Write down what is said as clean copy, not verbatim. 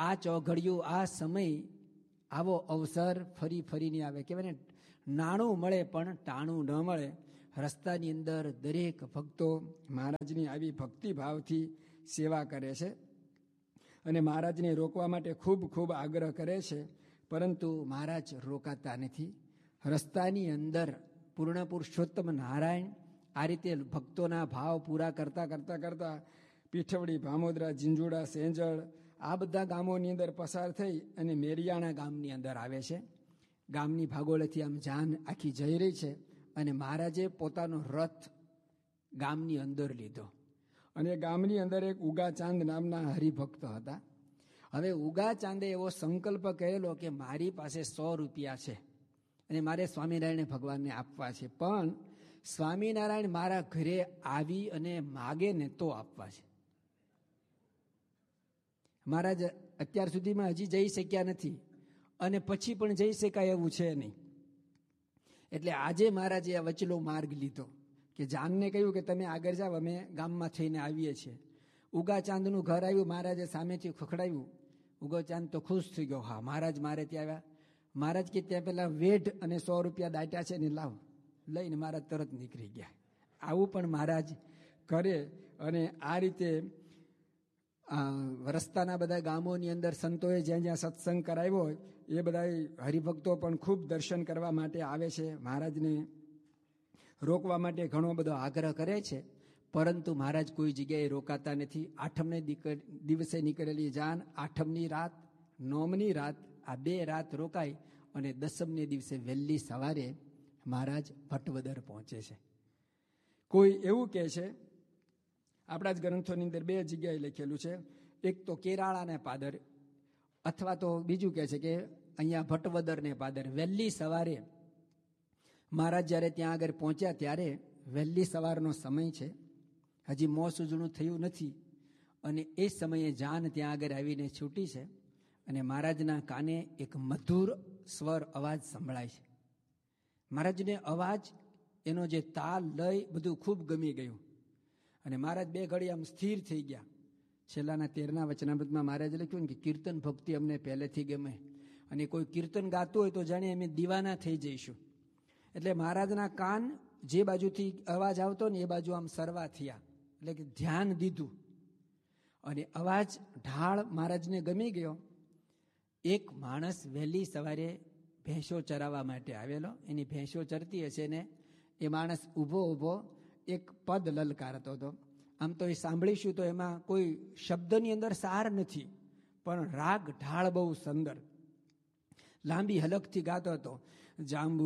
આ ચોઘડિયું, આ સમય, આવો અવસર ફરી ફરી નહીં આવે. કહેવાય ને, નાણું મળે પણ ટાણું ન મળે. રસ્તાની અંદર દરેક ભક્તો મહારાજની આવી ભક્તિભાવથી સેવા કરે છે અને મહારાજને રોકવા માટે ખૂબ ખૂબ આગ્રહ કરે છે, પરંતુ મહારાજ રોકાતા નથી. રસ્તાની અંદર પૂર્ણ પુરુષોત્તમ નારાયણ આ રીતે ભક્તોના ભાવ પૂરા કરતા કરતા કરતા પીઠવડી, ભામોદરા, ઝીંઝુડા, સેંજળ આ બધા ગામોની અંદર પસાર થઈ અને મેરિયાણા ગામની અંદર આવે છે. ગામની ભાગોળેથી આમ જાન આખી જઈ રહી છે અને મહારાજે પોતાનો રથ ગામની અંદર લીધો અને ગામની અંદર એક ઉગાચાંદ નામના હરિભક્ત હતા. હવે ઉગાચાંદે એવો સંકલ્પ કરેલો કે મારી પાસે 100 રૂપિયા છે અને મારે સ્વામિનારાયણ ભગવાનને આપવા છે, પણ સ્વામિનારાયણ મારા ઘરે આવી અને માગે ને તો આપવા છે. મહારાજ અત્યાર સુધીમાં હજી જઈ શક્યા નથી અને પછી પણ જઈ શકાય એવું છે નહીં. એટલે આજે મહારાજે આ વચલો માર્ગ લીધો કે જાનને કહ્યું કે તમે આગળ જાઓ, અમે ગામમાં થઈને આવીએ છીએ. ઉગાચાંદનું ઘર આવ્યું, મહારાજે સામેથી ખખડાવ્યું. ઉગાચાંદ તો ખુશ થઈ ગયો. હા, મહારાજ મારે ત્યાં આવ્યા. મહારાજ કે ત્યાં પેલા વેઢ અને 100 રૂપિયા દાટ્યા છે ને લાવ, લઈને મહારાજ તરત નીકળી ગયા. આવું પણ મહારાજ કરે. અને આ રીતે રસ્તાના બધા ગામોની અંદર સંતોએ જ્યાં જ્યાં સત્સંગ કરાવ્યો હોય એ બધા હરિભક્તો પણ ખૂબ દર્શન કરવા માટે આવે છે. મહારાજને રોકવા માટે ઘણો બધો આગ્રહ કરે છે, પરંતુ મહારાજ કોઈ જગ્યાએ રોકાતા નથી. આઠમને દિવસે નીકળેલી જાન, આઠમની રાત, નોમની રાત, આ 2 રાત રોકાય અને દસમને દિવસે વહેલી સવારે મહારાજ ભટવદર પહોંચે છે. કોઈ એવું કહે છે, આપણા જ ગ્રંથોની અંદર 2 જગ્યાએ લખેલું છે, એક તો કેરાળાને પાદર, અથવા તો બીજું કહે છે કે અહીંયા ભટવદરને પાદર. વહેલી સવારે મહારાજ જ્યારે ત્યાં આગળ પહોંચ્યા ત્યારે વહેલી સવારનો સમય છે, હજી મોં સૂજણું થયું નથી અને એ સમયે જાન ત્યાં આગળ આવીને છૂટી છે અને મહારાજના કાને એક મધુર સ્વર અવાજ સંભળાય છે. મહારાજને અવાજ, એનો જે તાલ, લય બધું ખૂબ ગમી ગયું અને મહારાજ 2 ઘડી આમ સ્થિર થઈ ગયા. છેલ્લાના 13ના વચનામૃતમાં મહારાજે લખ્યું ને કે કીર્તન ભક્તિ અમને પહેલેથી ગમે અને કોઈ કીર્તન ગાતું હોય તો જાણે અમે દીવાના થઈ જઈશું. એટલે મહારાજના કાન જે બાજુથી અવાજ આવતો ને એ બાજુ આમ સરવા થયા, એટલે કે ધ્યાન દીધું અને અવાજ, ઢાળ મહારાજને ગમી ગયો. એક માણસ વહેલી સવારે ભેંસો ચરાવવા માટે આવેલો, એની ભેંસો ચરતી હશે ને એ માણસ ઊભો ઊભો એક પદ લલકારતો હતો. આમ તો એ સાંભળીશું તો એમાં કોઈ શબ્દની અંદર સાર નથી, પણ રાગ ઢાળ બહુ સુંદર, લાંબી હલકથી ગાતો હતો. જાંબુ